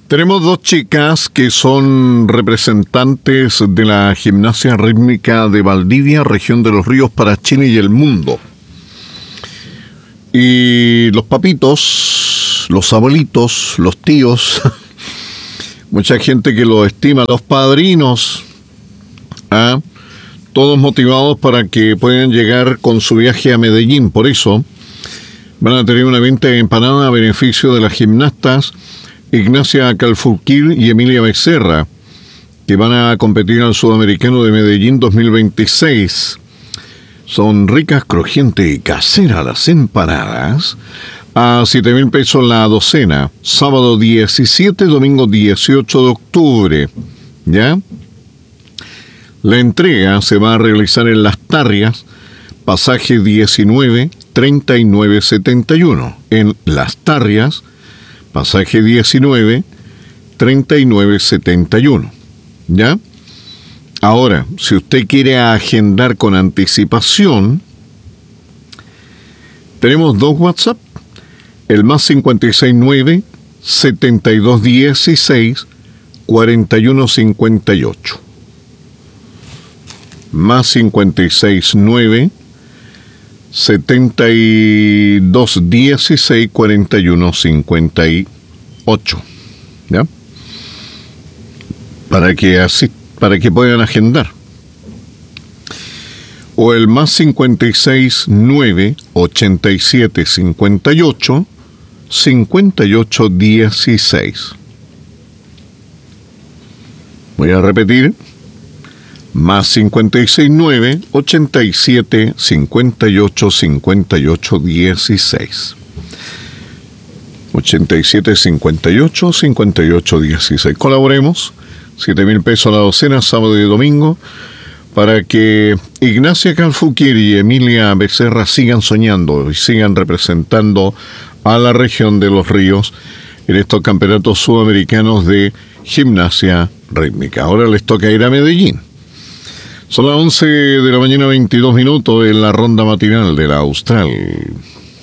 Tenemos dos chicas que son representantes de la gimnasia rítmica de Valdivia, región de los ríos, para Chile y el mundo. Y los papitos, los abuelitos, los tíos, mucha gente que los estima, los padrinos, todos motivados para que puedan llegar con su viaje a Medellín. Por eso van a tener una venta de empanada a beneficio de las gimnastas Ignacia Calfurquir y Emilia Becerra, que van a competir al Sudamericano de Medellín 2026. Son ricas, crujientes y caseras las empanadas, a 7.000 pesos la docena, sábado 17, domingo 18 de octubre, ¿ya? La entrega se va a realizar en Las Tarrias, pasaje 19, 3971, en Las Tarrias, pasaje 19, 3971, ¿ya? Ahora, si usted quiere agendar con anticipación, tenemos dos WhatsApp, el más 569 7216 4158, más 569 7216 4158, ¿ya? Para que puedan agendar. O el más 569 8758 5816. Voy a repetir. Más 569 87 58 58 16. 87 58 58 16. Colaboremos. 7.000 pesos a la docena, sábado y domingo, para que Ignacia Calfurquir y Emilia Becerra sigan soñando y sigan representando a la región de los ríos en estos campeonatos sudamericanos de gimnasia rítmica. Ahora les toca ir a Medellín. Son las 11 de la mañana, 22 minutos en la ronda matinal de la Austral.